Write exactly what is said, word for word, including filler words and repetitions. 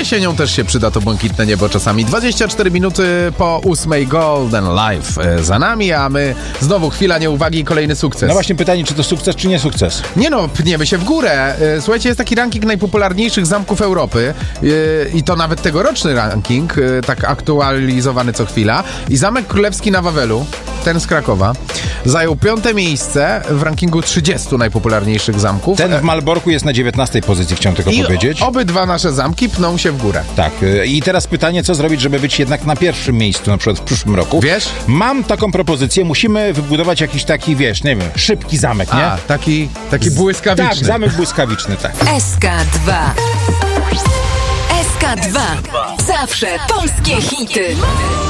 jesienią też się przyda to błękitne niebo czasami. dwadzieścia cztery minuty po ósmej Golden Live za nami, a my znowu chwila nieuwagi i kolejny sukces. No właśnie pytanie, czy to sukces, czy nie sukces? Nie no, pniemy się w górę. Słuchajcie, jest taki ranking najpopularniejszych zamków Europy i to nawet tegoroczny ranking, tak aktualizowany co chwila. I Zamek Królewski na Wawelu, ten z Krakowa, zajął piąte miejsce w rankingu trzydziestu najpopularniejszych zamków. Ten w Malborku jest na dziewiętnastej pozycji, chciałem tylko I powiedzieć. obydwa nasze zamki pną się w górę. Tak. I teraz pytanie, co zrobić, żeby być jednak na pierwszym miejscu, na przykład w przyszłym roku. Wiesz? Mam taką propozycję, musimy wybudować jakiś taki, wiesz, nie wiem, szybki zamek, nie? A, taki, taki błyskawiczny. Tak, zamek błyskawiczny, tak. S K dwa. S K dwa. Zawsze polskie hity.